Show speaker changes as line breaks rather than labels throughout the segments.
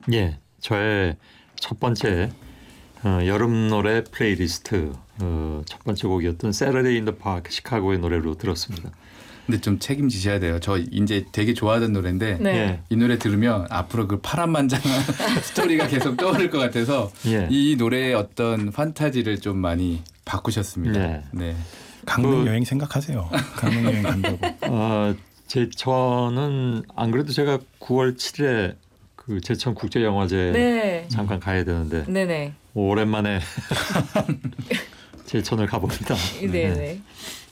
예, 저의 첫 번째 여름 노래 플레이리스트 첫 번째 곡이었던 Saturday in the Park 시카고의 노래로 들었습니다.
근데 좀 책임지셔야 돼요. 저 이제 되게 좋아하던 노래인데
네.
이 노래 들으면 앞으로 그 파란만장한 스토리가 계속 떠오를 것 같아서
예.
이 노래의 어떤 판타지를 좀 많이 바꾸셨습니다.
네.
네.
강릉 여행 생각하세요. 강릉 여행 간다고.
저는 안 그래도 제가 9월 7일에 그 제천 국제영화제
네.
잠깐 가야 되는데
네네.
오랜만에 제천을 가봅니다.
네네.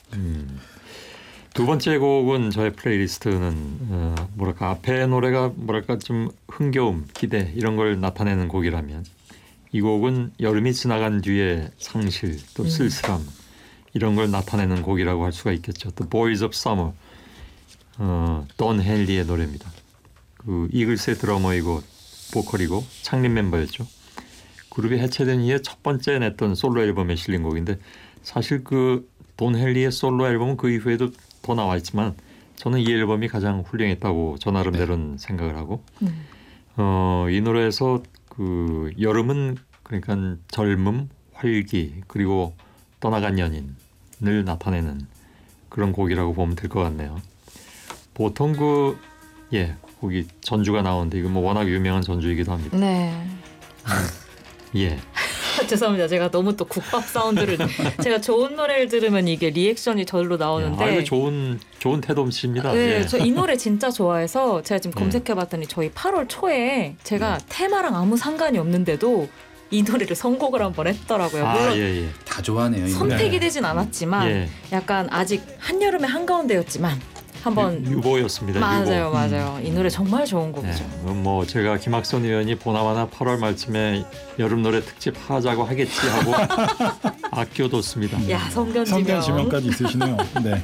두 번째 곡은 저의 플레이리스트는 뭐랄까 앞에 노래가 뭐랄까 좀 흥겨움, 기대 이런 걸 나타내는 곡이라면 이 곡은 여름이 지나간 뒤에 상실 또 쓸쓸함 이런 걸 나타내는 곡이라고 할 수가 있겠죠. The Boys of Summer, 돈 헨리의 노래입니다. 그 이글스의 드러머이고 보컬이고 창립 멤버였죠. 그룹이 해체된 이후에 첫 번째 냈던 솔로 앨범에 실린 곡인데 사실 그 돈 헨리의 솔로 앨범은 그 이후에도 더 나와 있지만 저는 이 앨범이 가장 훌륭했다고 저 나름대로는 생각을 하고 이 노래에서 그 여름은 그러니까 젊음, 활기 그리고 떠나간 연인을 나타내는 그런 곡이라고 보면 될 것 같네요. 보통 거기 전주가 나오는데 이거 뭐 워낙 유명한 전주이기도 합니다.
네.
예.
죄송합니다. 제가 너무 또 국밥 사운드를 제가 좋은 노래를 들으면 이게 리액션이 절로 나오는데.
이거 좋은 태도입니다.
네,
예.
저 이 노래 진짜 좋아해서 제가 지금 검색해봤더니 저희 8월 초에 제가 테마랑 아무 상관이 없는데도 이 노래를 선곡을 한번 했더라고요. 물론
예.
다 좋아하네요. 이 노래.
선택이 되진 않았지만
예.
약간 아직 한여름의 한가운데였지만 한번
유보였습니다.
맞아요. 이 노래 정말 좋은 곡이죠.
뭐 제가 김학선 의원이 보나마나 8월 말쯤에 여름 노래 특집 하자고 하겠지 하고 아껴뒀습니다.
야 성견지명.
성견지명까지 있으시네요. 네.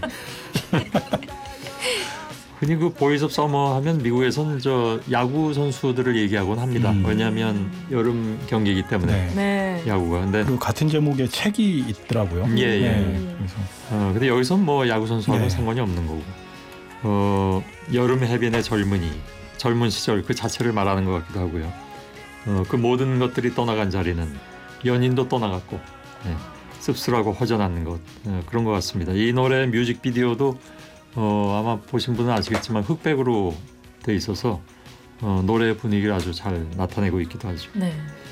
흔히 그 보이즈 오브 서머 하면 미국에서는 저 야구 선수들을 얘기하곤 합니다. 왜냐하면 여름 경기이기 때문에
네.
야구가. 근데
그리고 같은 제목의 책이 있더라고요.
예.
네. 그래서
근데 여기서는 뭐 야구 선수하고는 상관이 없는 거고. 여름 해변의 젊은 시절 그 자체를 말하는 것 같기도 하고요. 그 모든 것들이 떠나간 자리는 연인도 떠나갔고 씁쓸하고 허전한 것 그런 것 같습니다. 이 노래 뮤직비디오도 아마 보신 분은 아시겠지만 흑백으로 돼 있어서 노래 분위기를 아주 잘 나타내고 있기도 하죠.
네.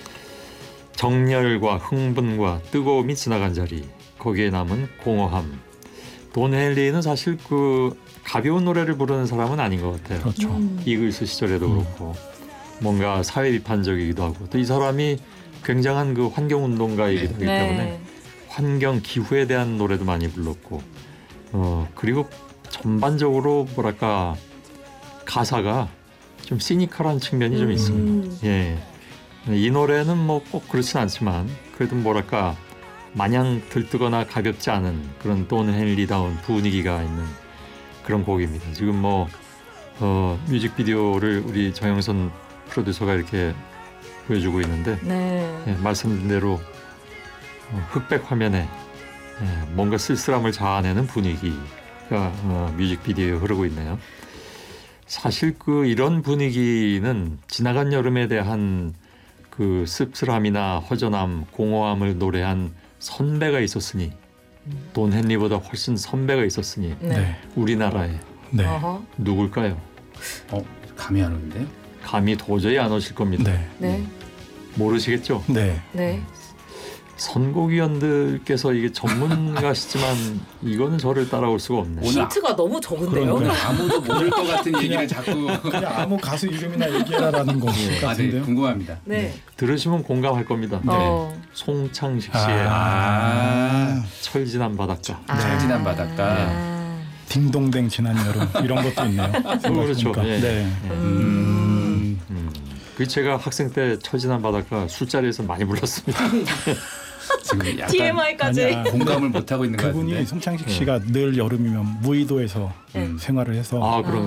정열과 흥분과 뜨거움이 지나간 자리 거기에 남은 공허함. 돈 헨리는 사실 그 가벼운 노래를 부르는 사람은 아닌 것 같아요.
그렇죠.
이글스 시절에도 그렇고 뭔가 사회 비판적이기도 하고 또 이 사람이 굉장한 그 환경운동가이기도 하기 때문에 환경 기후에 대한 노래도 많이 불렀고 그리고 전반적으로 뭐랄까 가사가 좀 시니컬한 측면이 좀 있습니다. 예, 이 노래는 뭐 꼭 그렇진 않지만 그래도 뭐랄까 마냥 들뜨거나 가볍지 않은 그런 돈 헨리다운 분위기가 있는 그런 곡입니다. 지금 뭐 뮤직비디오를 우리 정영선 프로듀서가 이렇게 보여주고 있는데 말씀드린 대로 흑백 화면에 뭔가 쓸쓸함을 자아내는 분위기가 뮤직비디오에 흐르고 있네요. 사실 그 이런 분위기는 지나간 여름에 대한 그 씁쓸함이나 허전함, 공허함을 노래한 선배가 있었으니 돈 헨리보다 훨씬 선배가 있었으니 우리나라에 누굴까요?
감이 안 오는데요?
감이 도저히 안 오실 겁니다. 모르시겠죠?
네.
선곡위원들께서 이게 전문가시지만 이거는 저를 따라올 수가 없네요.
힌트가 너무 적은데요?
아무도 모를 것 같은 얘기를 자꾸
그냥 아무 가수 이름이나 얘기해라라는 거고 같은데요.
네, 궁금합니다.
들으시면 공감할 겁니다. 송창식 씨의 철진한 바닷가.
철진한 바닷가.
딩동댕 지난 여름 이런 것도 있네요.
그렇죠.
네.
그 제가 학생 때 철진한 바닷가 술자리에서 많이 불렀습니다.
지금 약간
TMI까지
공감을 못 하고 있는 것 같은데.
그분이 송창식 씨가 늘 여름이면 무의도에서 생활을 해서
그런